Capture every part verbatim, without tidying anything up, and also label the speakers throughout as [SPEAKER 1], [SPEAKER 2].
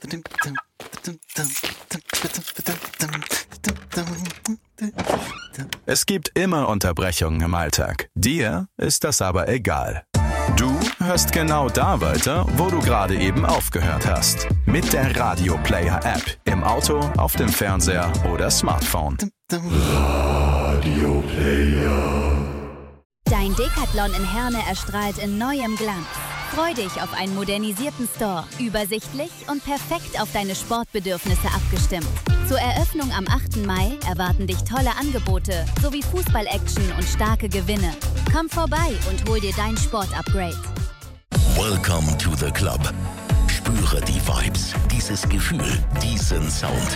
[SPEAKER 1] Es gibt immer Unterbrechungen im Alltag. Dir ist das aber egal. Du hörst genau da weiter, wo du gerade eben aufgehört hast. Mit der Radio Player App. Im Auto, auf dem Fernseher oder Smartphone.
[SPEAKER 2] Radio Player.
[SPEAKER 3] Dein Decathlon in Herne erstrahlt in neuem Glanz. Freu dich auf einen modernisierten Store, übersichtlich und perfekt auf deine Sportbedürfnisse abgestimmt. Zur Eröffnung am achten Mai erwarten dich tolle Angebote sowie Fußball-Action und starke Gewinne. Komm vorbei und hol dir dein Sport-Upgrade.
[SPEAKER 4] Welcome to the club. Spüre die Vibes, dieses Gefühl, diesen Sound.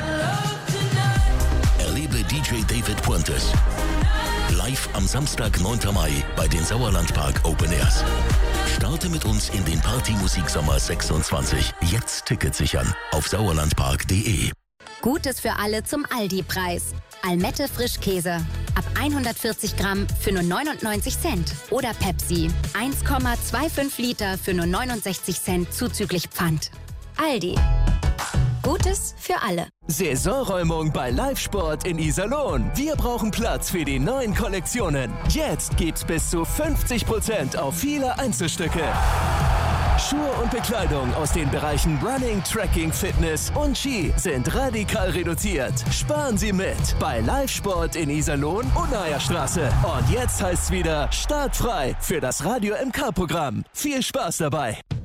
[SPEAKER 4] Erlebe D J David Puentes live am Samstag, neunten Mai bei den Sauerlandpark Open Airs. Starte mit uns in den Partymusik-Sommer sechsundzwanzig. Jetzt Tickets sichern auf sauerlandpark punkt de.
[SPEAKER 5] Gutes für alle zum Aldi-Preis. Almette Frischkäse. Ab hundertvierzig Gramm für nur neunundneunzig Cent. Oder Pepsi. eins Komma fünfundzwanzig Liter für nur neunundsechzig Cent zuzüglich Pfand. Aldi. Gutes für alle.
[SPEAKER 6] Saisonräumung bei Live-Sport in Iserlohn. Wir brauchen Platz für die neuen Kollektionen. Jetzt gibt's bis zu fünfzig Prozent auf viele Einzelstücke. Schuhe und Bekleidung aus den Bereichen Running, Trekking, Fitness und Ski sind radikal reduziert. Sparen Sie mit bei Live-Sport in Iserlohn und Unnaierstraße. Und jetzt heißt's wieder startfrei für das Radio M K-Programm. Viel Spaß dabei!